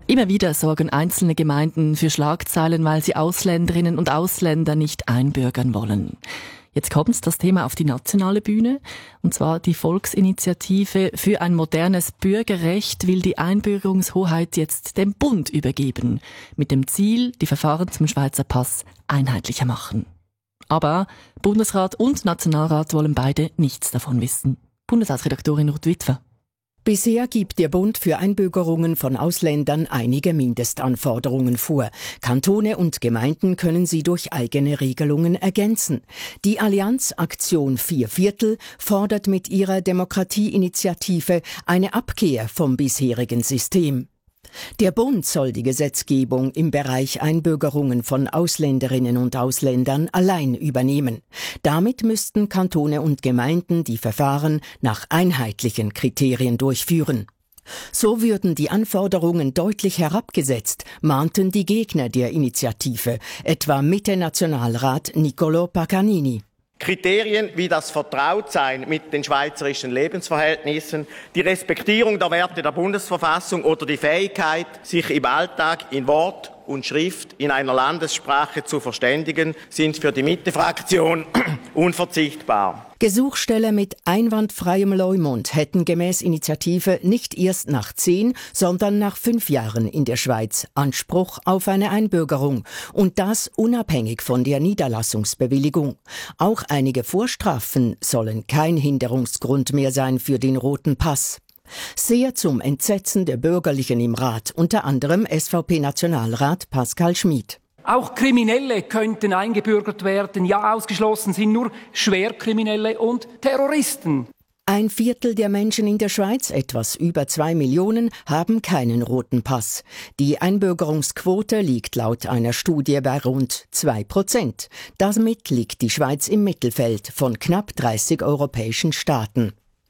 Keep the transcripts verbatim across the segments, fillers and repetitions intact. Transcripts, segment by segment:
Immer wieder sorgen einzelne Gemeinden für Schlagzeilen, weil sie Ausländerinnen und Ausländer nicht einbürgern wollen. Jetzt kommt das Thema auf die nationale Bühne, und zwar die Volksinitiative für ein modernes Bürgerrecht will die Einbürgerungshoheit jetzt dem Bund übergeben, mit dem Ziel, die Verfahren zum Schweizer Pass einheitlicher machen. Aber Bundesrat und Nationalrat wollen beide nichts davon wissen. Bundesratsredaktorin Ruth Witwer. Bisher gibt der Bund für Einbürgerungen von Ausländern einige Mindestanforderungen vor. Kantone und Gemeinden können sie durch eigene Regelungen ergänzen. Die Allianz Aktion Vier Viertel fordert mit ihrer Demokratieinitiative eine Abkehr vom bisherigen System. Der Bund soll die Gesetzgebung im Bereich Einbürgerungen von Ausländerinnen und Ausländern allein übernehmen. Damit müssten Kantone und Gemeinden die Verfahren nach einheitlichen Kriterien durchführen. So würden die Anforderungen deutlich herabgesetzt, mahnten die Gegner der Initiative, etwa Mitte-Nationalrat Niccolò Paganini. Kriterien wie das Vertrautsein mit den schweizerischen Lebensverhältnissen, die Respektierung der Werte der Bundesverfassung oder die Fähigkeit, sich im Alltag in Wort und Schrift in einer Landessprache zu verständigen, sind für die Mitte-Fraktion unverzichtbar. Gesuchsteller mit einwandfreiem Leumund hätten gemäß Initiative nicht erst nach zehn, sondern nach fünf Jahren in der Schweiz Anspruch auf eine Einbürgerung. Und das unabhängig von der Niederlassungsbewilligung. Auch einige Vorstrafen sollen kein Hinderungsgrund mehr sein für den roten Pass. Sehr zum Entsetzen der Bürgerlichen im Rat, unter anderem S V P-Nationalrat Pascal Schmid. Auch Kriminelle könnten eingebürgert werden. Ja, ausgeschlossen sind nur Schwerkriminelle und Terroristen. Ein Viertel der Menschen in der Schweiz, etwas über zwei Millionen, haben keinen roten Pass. Die Einbürgerungsquote liegt laut einer Studie bei rund zwei Prozent. Damit liegt die Schweiz im Mittelfeld von knapp dreißig europäischen Staaten.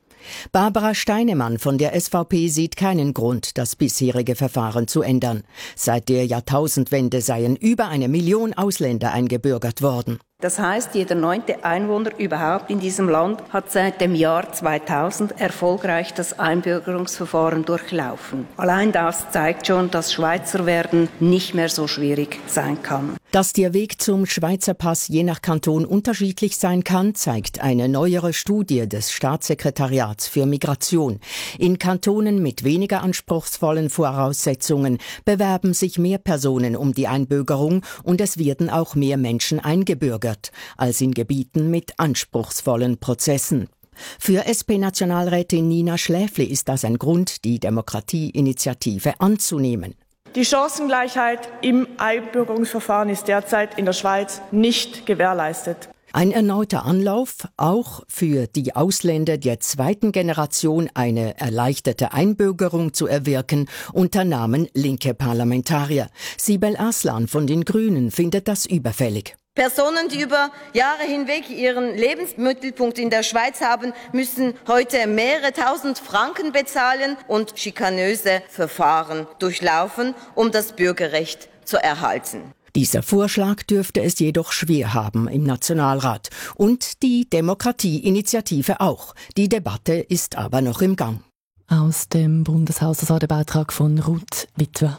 Barbara Steinemann von der S V P sieht keinen Grund, das bisherige Verfahren zu ändern. Seit der Jahrtausendwende seien über eine Million Ausländer eingebürgert worden. Das heißt, jeder neunte Einwohner überhaupt in diesem Land hat seit dem Jahr zweitausend erfolgreich das Einbürgerungsverfahren durchlaufen. Allein das zeigt schon, dass Schweizerwerden nicht mehr so schwierig sein kann. Dass der Weg zum Schweizer Pass je nach Kanton unterschiedlich sein kann, zeigt eine neuere Studie des Staatssekretariats für Migration. In Kantonen mit weniger anspruchsvollen Voraussetzungen bewerben sich mehr Personen um die Einbürgerung und es werden auch mehr Menschen eingebürgert als in Gebieten mit anspruchsvollen Prozessen. Für S P-Nationalrätin Nina Schläfli ist das ein Grund, die Demokratieinitiative anzunehmen. Die Chancengleichheit im Einbürgerungsverfahren ist derzeit in der Schweiz nicht gewährleistet. Ein erneuter Anlauf, auch für die Ausländer der zweiten Generation eine erleichterte Einbürgerung zu erwirken, unternahmen linke Parlamentarier. Sibel Arslan von den Grünen findet das überfällig. Personen, die über Jahre hinweg ihren Lebensmittelpunkt in der Schweiz haben, müssen heute mehrere tausend Franken bezahlen und schikanöse Verfahren durchlaufen, um das Bürgerrecht zu erhalten. Dieser Vorschlag dürfte es jedoch schwer haben im Nationalrat. Und die Demokratieinitiative auch. Die Debatte ist aber noch im Gang. Aus dem Bundeshaus, das war der Beitrag von Ruth Witwer.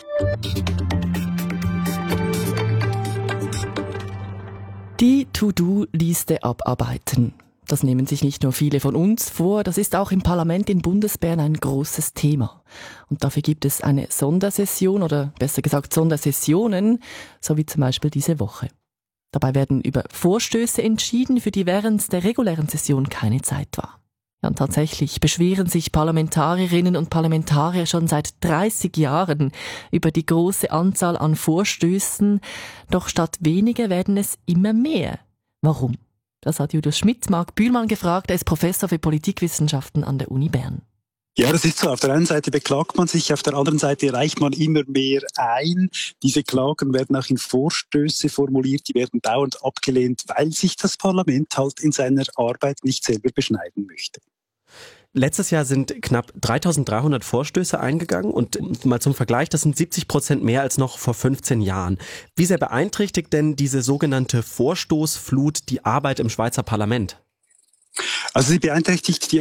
Die To-Do-Liste abarbeiten. Das nehmen sich nicht nur viele von uns vor, das ist auch im Parlament in Bundesbern ein großes Thema. Und dafür gibt es eine Sondersession oder besser gesagt Sondersessionen, so wie zum Beispiel diese Woche. Dabei werden über Vorstöße entschieden, für die während der regulären Session keine Zeit war. Ja, und tatsächlich beschweren sich Parlamentarierinnen und Parlamentarier schon seit dreißig Jahren über die große Anzahl an Vorstößen, doch statt weniger werden es immer mehr. Warum? Das hat Julius Schmidt Marc Bühlmann gefragt, er ist Professor für Politikwissenschaften an der Uni Bern. Ja, das ist so. Auf der einen Seite beklagt man sich, auf der anderen Seite reicht man immer mehr ein. Diese Klagen werden auch in Vorstöße formuliert, die werden dauernd abgelehnt, weil sich das Parlament halt in seiner Arbeit nicht selber beschneiden möchte. Letztes Jahr sind knapp dreitausenddreihundert Vorstöße eingegangen und mal zum Vergleich, das sind siebzig Prozent mehr als noch vor fünfzehn Jahren. Wie sehr beeinträchtigt denn diese sogenannte Vorstoßflut die Arbeit im Schweizer Parlament? Also sie beeinträchtigt die